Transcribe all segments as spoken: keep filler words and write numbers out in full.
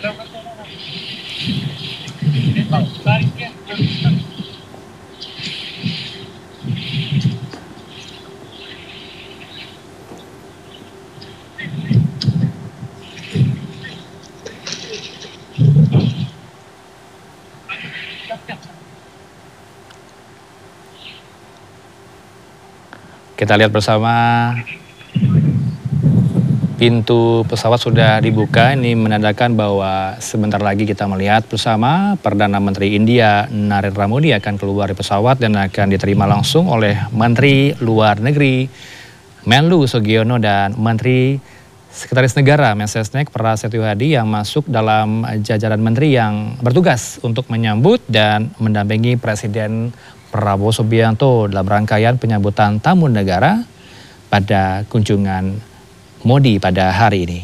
Kita lihat bersama, pintu pesawat sudah dibuka. Ini menandakan bahwa sebentar lagi kita melihat bersama Perdana Menteri India Narendra Modi akan keluar dari pesawat dan akan diterima langsung oleh Menteri Luar Negeri Menlu Sugiono dan Menteri Sekretaris Negara Mensesnek Prasetyo Hadi yang masuk dalam jajaran menteri yang bertugas untuk menyambut dan mendampingi Presiden Prabowo Subianto dalam rangkaian penyambutan tamu negara pada kunjungan Modi pada hari ini.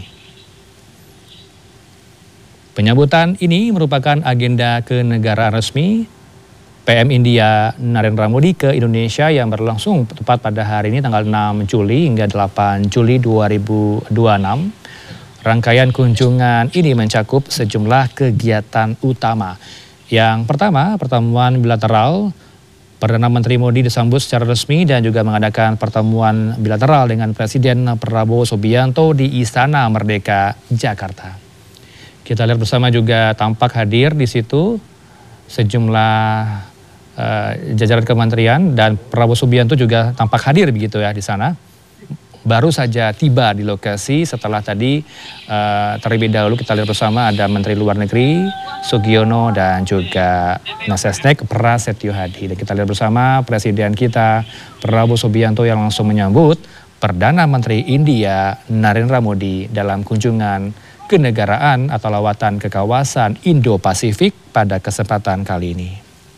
Penyambutan ini merupakan agenda kenegaraan resmi P M India Narendra Modi ke Indonesia yang berlangsung tepat pada hari ini tanggal enam Juli hingga delapan Juli dua ribu dua puluh enam. Rangkaian kunjungan ini mencakup sejumlah kegiatan utama. Yang pertama, pertemuan bilateral. Perdana Menteri Modi disambut secara resmi dan juga mengadakan pertemuan bilateral dengan Presiden Prabowo Subianto di Istana Merdeka, Jakarta. Kita lihat bersama juga tampak hadir di situ sejumlah uh, jajaran kementerian dan Prabowo Subianto juga tampak hadir begitu ya di sana. Baru saja tiba di lokasi setelah tadi uh, terlebih dahulu kita lihat bersama ada Menteri Luar Negeri Sugiono dan juga Mensesnek Prasetyo Hadi. Dan kita lihat bersama Presiden kita Prabowo Subianto yang langsung menyambut Perdana Menteri India Narendra Modi dalam kunjungan kenegaraan atau lawatan ke kawasan Indo-Pasifik pada kesempatan kali ini.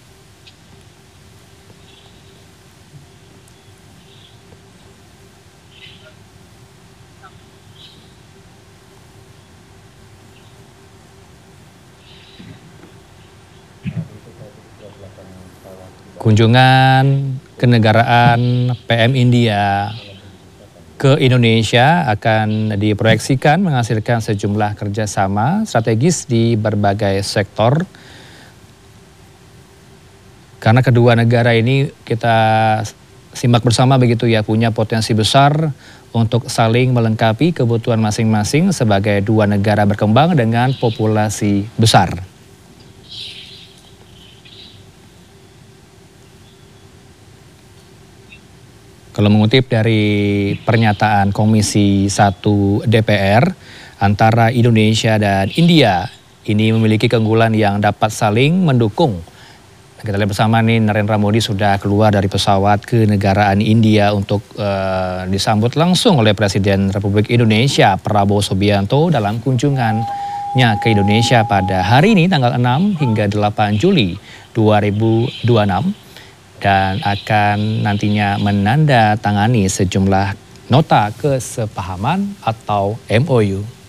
Kunjungan kenegaraan P M India ke Indonesia akan diproyeksikan menghasilkan sejumlah kerjasama strategis di berbagai sektor. Karena kedua negara ini kita simak bersama begitu ya, punya potensi besar untuk saling melengkapi kebutuhan masing-masing sebagai dua negara berkembang dengan populasi besar. Kalau mengutip dari pernyataan Komisi satu D P R, antara Indonesia dan India ini memiliki keunggulan yang dapat saling mendukung. Kita lihat bersama nih, Narendra Modi sudah keluar dari pesawat kenegaraan India untuk uh, disambut langsung oleh Presiden Republik Indonesia Prabowo Subianto dalam kunjungannya ke Indonesia pada hari ini tanggal enam hingga delapan Juli dua ribu dua puluh enam. Dan akan nantinya menandatangani sejumlah nota kesepahaman atau M O U.